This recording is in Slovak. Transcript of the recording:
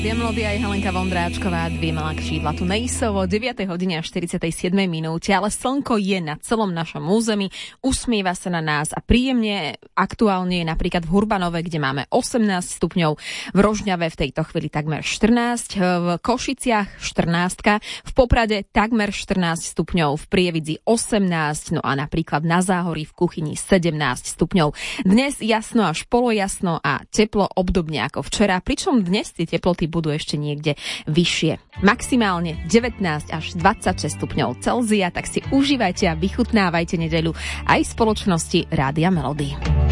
Dvie melódy aj Helenka Vondráčková, dvie malák šídla tu nejsovo, 9 hodine a 47 minúte, ale slnko je na celom našom území, usmieva sa na nás a príjemne aktuálne je napríklad v Hurbanove, kde máme 18 stupňov, v Rožňave v tejto chvíli takmer 14, v Košiciach 14, v Poprade takmer 14 stupňov, v Prievidzi 18, no a napríklad na Záhorí v Kuchyni 17 stupňov. Dnes jasno až polojasno a teplo obdobne ako včera, pričom dnes tie teploty budú ešte niekde vyššie. Maximálne 19 až 26 stupňov Celzia, tak si užívajte a vychutnávajte nedeľu aj v spoločnosti Rádia Melody.